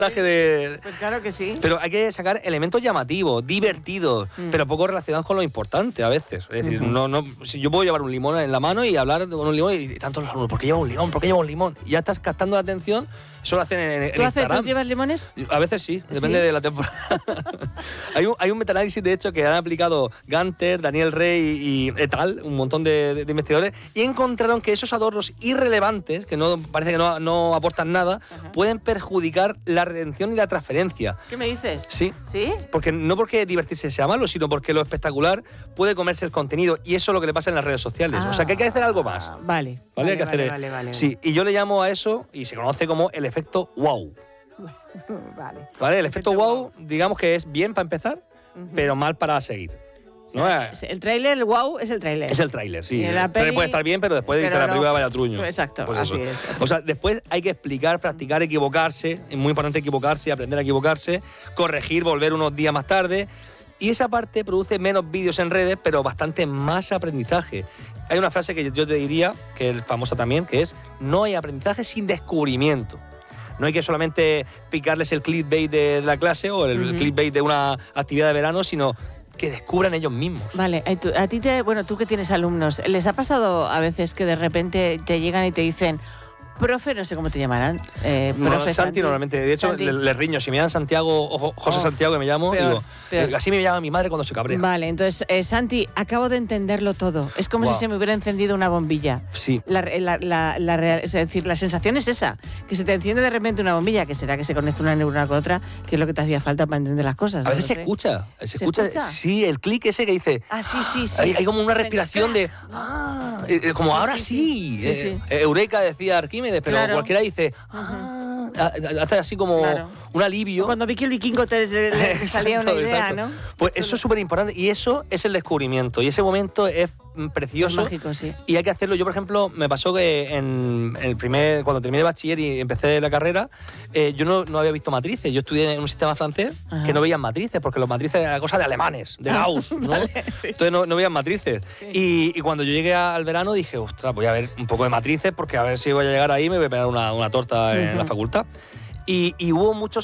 de... Pues claro que sí. Pero hay que sacar elementos llamativos, divertidos, pero poco relacionados con lo importante a veces. Es decir, si yo puedo llevar un limón en la mano y hablar con un limón y tantos los alumnos, ¿por qué lleva un limón? ¿Por qué lleva un limón? Y ya estás captando la atención. Eso lo hacen en Instagram. ¿Tú llevas limones? A veces sí, depende de la temporada. hay un metaanálisis, de hecho, que han aplicado Gunter, Daniel Rey y et al, un montón de investigadores, y encontraron que esos adornos irrelevantes, que parece que no aportan nada, pueden perjudicar la retención y la transferencia. ¿Qué me dices? Sí. ¿Sí? No porque divertirse sea malo, sino porque lo espectacular puede comerse el contenido, y eso es lo que le pasa en las redes sociales. O sea, que hay que hacer algo más. Vale. Hay que hacer. Sí, y yo le llamo a eso, y se conoce como el efecto wow. Vale, el efecto wow, digamos que es bien para empezar, pero mal para seguir. ¿No? El tráiler, el wow, es el tráiler. Es el tráiler, sí. El tráiler puede estar bien, pero después de que la película vaya truño. Exacto, pues así eso. es. O sea, después hay que explicar, practicar, equivocarse. Es muy importante equivocarse, aprender a equivocarse, corregir, volver unos días más tarde. Y esa parte produce menos vídeos en redes, pero bastante más aprendizaje. Hay una frase que yo te diría, que es famosa también, que es: no hay aprendizaje sin descubrimiento. No hay que solamente picarles el clickbait de la clase o el clickbait de una actividad de verano, sino que descubran ellos mismos. Vale, a ti tú que tienes alumnos, ¿les ha pasado a veces que de repente te llegan y te dicen: profe, no sé cómo te llamarán? Profe Santi normalmente. De hecho, les riño. Si me llaman Santiago o José Santiago, que me llamo, peor. Así me llama mi madre cuando se cabrea. Vale, entonces, Santi, acabo de entenderlo todo. Es como si se me hubiera encendido una bombilla. Sí. Es decir, la sensación es esa, que se te enciende de repente una bombilla, que será que se conecta una neurona con otra, que es lo que te hacía falta para entender las cosas. A veces se escucha. Sí, el clic ese que dice... Sí. Hay como una respiración de... como ahora sí. Eureka decía Arquímedes, pero cualquiera dice... hace así como un alivio. Cuando vi que el vikingo te salía una idea, ¿no? Pues eso es súper importante, y eso es el descubrimiento, y ese momento es precioso. Es mágico, sí. Y hay que hacerlo. Yo, por ejemplo, me pasó que cuando terminé bachiller y empecé la carrera, yo no había visto matrices. Yo estudié en un sistema francés que no veían matrices, porque los matrices eran cosa de alemanes, de Gauss, ¿no? Vale, sí. Entonces no veían matrices. Sí. Y cuando yo llegué al verano dije: ostras, voy a ver un poco de matrices, porque a ver si voy a llegar ahí y me voy a pegar una torta en la facultad. Y hubo muchos,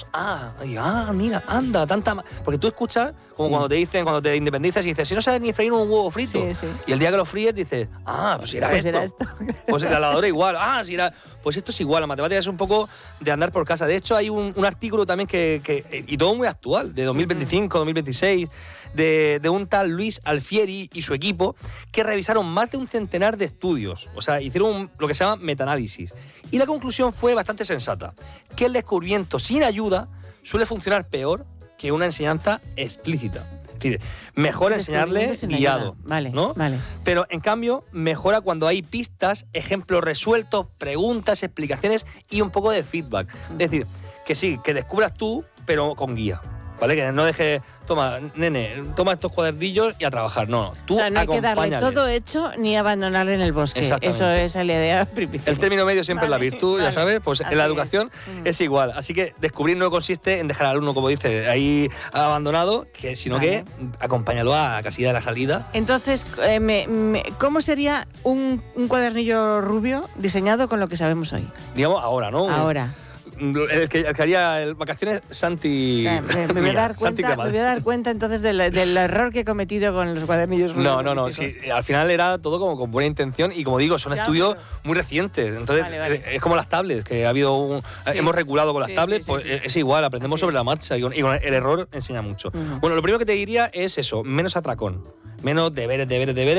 mira, anda, tanta... Porque tú escuchas, como cuando te dicen, cuando te independizas y dices: si no sabes ni freír un huevo frito. Sí. Y el día que lo fríes dices: pues era esto. Pues la lavadora igual. Si era... Pues esto es igual. La matemática es un poco de andar por casa. De hecho, hay un artículo también y todo muy actual, de 2025, 2026, de un tal Luis Alfieri y su equipo, que revisaron más de un centenar de estudios. O sea, hicieron lo que se llama metaanálisis. Y la conclusión fue bastante sensata: que el descubrimiento sin ayuda suele funcionar peor que una enseñanza explícita. Es decir, mejor enseñarle guiado, ¿no? Vale. Pero, en cambio, mejora cuando hay pistas, ejemplos resueltos, preguntas, explicaciones y un poco de feedback. Es decir, que sí, que descubras tú, pero con guía. ¿Vale? Que no dejes, toma estos cuadernillos y a trabajar. No, tú acompáñale. No hay que darle todo hecho ni abandonarle en el bosque. Eso es la idea primigenia. El término medio siempre es la virtud, ya sabes. Pues en la educación es igual. Así que descubrir no consiste en dejar al alumno, como dice, ahí abandonado, sino que acompáñalo a la casilla de la salida. Entonces, ¿cómo sería un cuadernillo rubio diseñado con lo que sabemos hoy? Digamos ahora, ¿no? Ahora. El que haría vacaciones, Santi. O sea, me voy a dar cuenta entonces del error que he cometido con los cuadernillos. No. Sí, al final era todo como con buena intención, y como digo, son estudios muy recientes. Entonces, es como las tablets, que hemos regulado con las tablets, es igual, aprendemos sobre la marcha, y con el error enseña mucho. Bueno, lo primero que te diría es eso: menos atracón. Menos deberes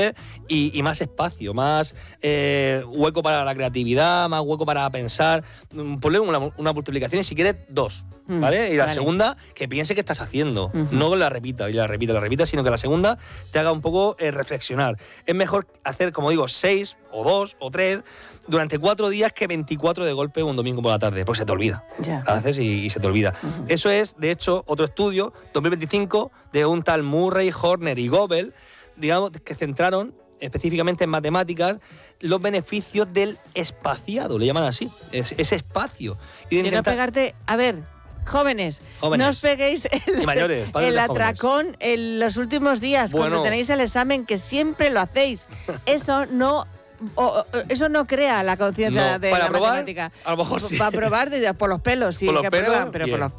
y más espacio, más hueco para la creatividad, más hueco para pensar. Ponle una multiplicación y, si quieres, 2, ¿vale? Y la segunda, que piense qué estás haciendo. No la repita, sino que la segunda te haga un poco reflexionar. Es mejor hacer, como digo, 6 o 2 o 3 durante 4 días que 24 de golpe un domingo por la tarde, porque se te olvida. Haces y se te olvida. Eso es, de hecho, otro estudio, 2025, de un tal Murray, Horner y Goebel, digamos, que centraron específicamente en matemáticas los beneficios del espaciado, le llaman así, ese espacio. Y no pegarte, a ver, jóvenes, no os peguéis el atracón en los últimos días, cuando tenéis el examen, que siempre lo hacéis. Eso no eso no crea la conciencia de la matemática. A lo mejor sí. Para probar por los pelos, sí, por los que pelos, prueban, pero bien. por los